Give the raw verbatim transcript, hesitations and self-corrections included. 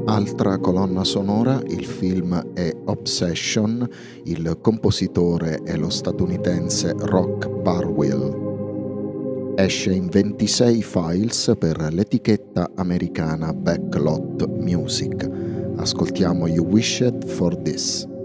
Altra colonna sonora, il film è Obsession, il compositore è lo statunitense Rock Barwell. Esce in ventisei files per l'etichetta americana Backlot Music. Ascoltiamo You Wished for This.